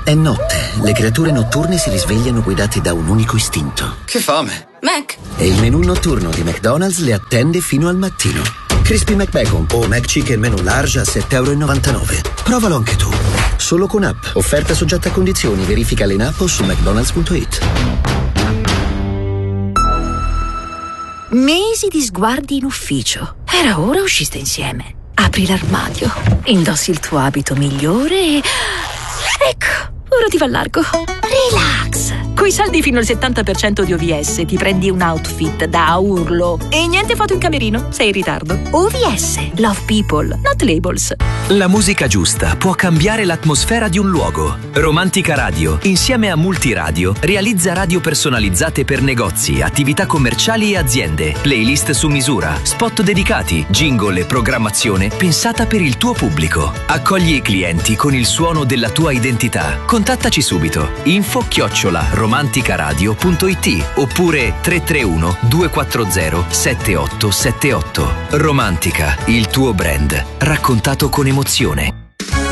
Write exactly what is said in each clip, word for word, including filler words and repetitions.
È notte. Le creature notturne si risvegliano guidate da un unico istinto. Che fame! Mac! E il menù notturno di McDonald's le attende fino al mattino. Crispy McBacon o McChicken menù large a sette e novantanove euro. Provalo anche tu. Solo con app. Offerta soggetta a condizioni. Verifica in app o su mcdonalds punto it. Mesi di sguardi in ufficio. Era ora usciste insieme. Apri l'armadio, indossi il tuo abito migliore e... ecco, ora ti va largo. Relax! Coi saldi fino al settanta per cento di O V S ti prendi un outfit da urlo. E niente foto in camerino, sei in ritardo. O V S, love people, not labels. La musica giusta può cambiare l'atmosfera di un luogo. Romantica Radio, insieme a Multiradio, realizza radio personalizzate per negozi, attività commerciali e aziende, playlist su misura, spot dedicati, jingle e programmazione pensata per il tuo pubblico. Accogli i clienti con il suono della tua identità. Contattaci subito. Info chiocciola romanticaradio punto it oppure tre tre uno due quattro zero sette otto sette otto. Romantica, il tuo brand, raccontato con emozione.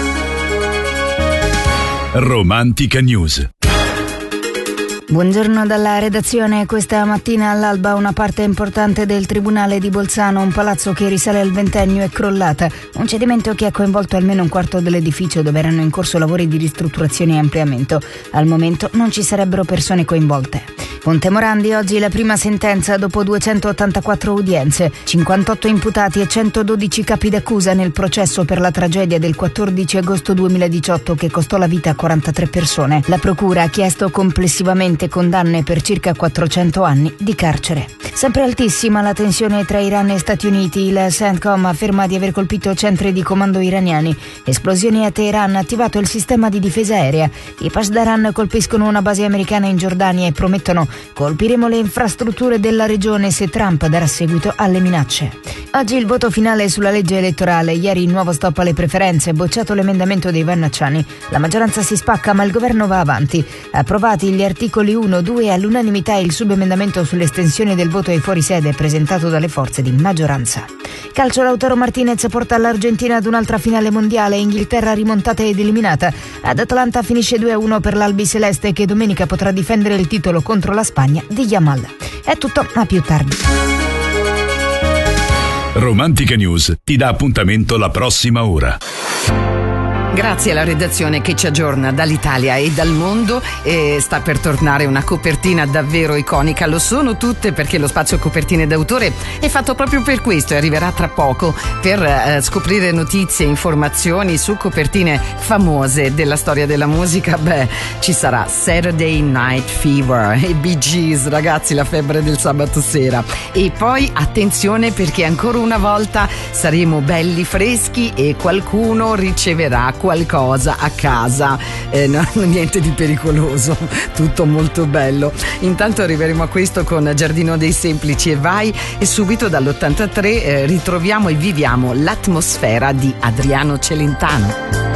Romantica News. Buongiorno dalla redazione. Questa mattina all'alba una parte importante del Tribunale di Bolzano, un palazzo che risale al ventennio, è crollata. Un cedimento che ha coinvolto almeno un quarto dell'edificio, dove erano in corso lavori di ristrutturazione e ampliamento. Al momento non ci sarebbero persone coinvolte. Ponte Morandi, oggi la prima sentenza dopo duecentottantaquattro udienze, cinquantotto imputati e centododici capi d'accusa nel processo per la tragedia del quattordici agosto duemiladiciotto che costò la vita a quarantatré persone. La procura ha chiesto complessivamente condanne per circa quattrocento anni di carcere. Sempre altissima la tensione tra Iran e Stati Uniti. Il CENTCOM afferma di aver colpito centri di comando iraniani. Esplosioni a Teheran, attivato il sistema di difesa aerea. I Pasdaran colpiscono una base americana in Giordania e promettono: colpiremo le infrastrutture della regione se Trump darà seguito alle minacce. Oggi il voto finale sulla legge elettorale. Ieri nuovo stop alle preferenze, bocciato l'emendamento dei Vannacciani. La maggioranza si spacca ma il governo va avanti. Approvati gli articoli uno, due, all'unanimità il subemendamento sull'estensione del voto ai fuorisede presentato dalle forze di maggioranza. Calcio, Lautaro Martinez porta l'Argentina ad un'altra finale mondiale. Inghilterra rimontata ed eliminata. Ad Atlanta finisce due a uno per l'Albiceleste, che domenica potrà difendere il titolo contro la Spagna di Yamal. È tutto, a più tardi. Romantica News ti dà appuntamento la prossima ora. Grazie alla redazione che ci aggiorna dall'Italia e dal mondo. E sta per tornare una copertina davvero iconica. Lo sono tutte, perché lo spazio copertine d'autore è fatto proprio per questo e arriverà tra poco per eh, scoprire notizie e informazioni su copertine famose della storia della musica. Beh, ci sarà Saturday Night Fever e Bee Gees, ragazzi, la febbre del sabato sera. E poi attenzione, perché ancora una volta saremo belli freschi e qualcuno riceverà qualcosa a casa, eh, no, niente di pericoloso, tutto molto bello. Intanto arriveremo a questo con Giardino dei Semplici e Vai, e subito dall'ottantatré eh, ritroviamo e viviamo l'atmosfera di Adriano Celentano.